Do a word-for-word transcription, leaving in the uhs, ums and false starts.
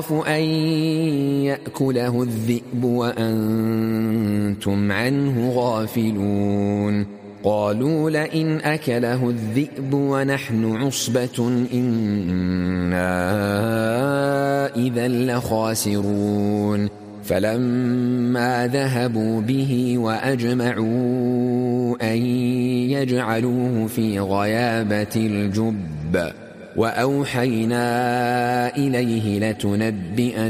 أن يأكله الذئب وأنتم عنه غافلون قالوا لئن أكله الذئب ونحن عصبة إنا إذا لخاسرون فلما ذهبوا به وأجمعوا أن يجعلوه في غيابة الجب وأوحينا إليه لتنبئن